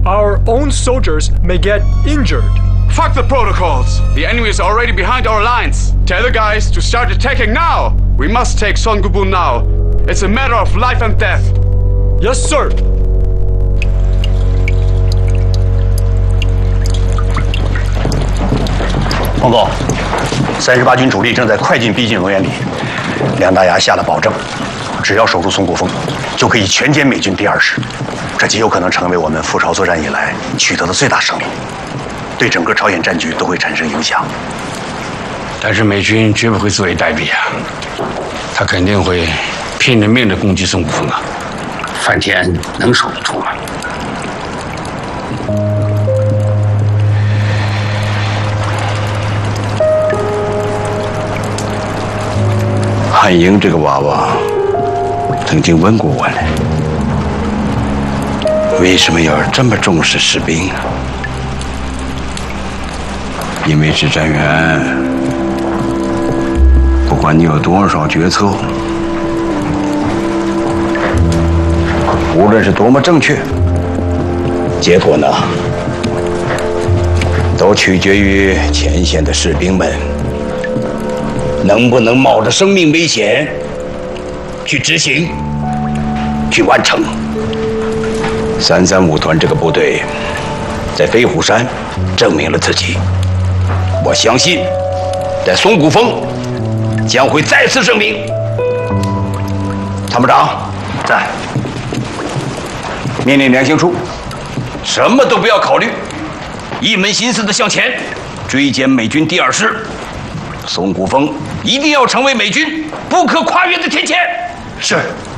Our own soldiers may get injured. Fuck the protocols! The enemy is already behind our lines. Tell the guys to start attacking now! We must take Songgubu now. It's a matter of life and death. Yes, sir. 报告，38军主力正在快进逼近龙源里。梁大牙下了保证，只要守住松骨峰，就可以全歼美军第2师。这极有可能成为我们赴朝作战以来取得的最大胜利，对整个朝鲜战局都会产生影响。 但是美军绝不会坐以待毙啊，他肯定会拼了命的攻击松骨峰啊。 范天能守得住吗？ 汉英这个娃娃曾经问过我呢，为什么要这么重视士兵啊？因为指战员，不管你有多少决策，无论是多么正确，结果呢，都取决于前线的士兵们。 能不能冒着生命危险去执行、去完成？335团这个部队在飞虎山证明了自己，我相信在松骨峰将会再次证明。参谋长在，命令两行处，什么都不要考虑，一门心思的向前追歼美军第2师。 松骨峰一定要成为美军不可跨越的天堑。是。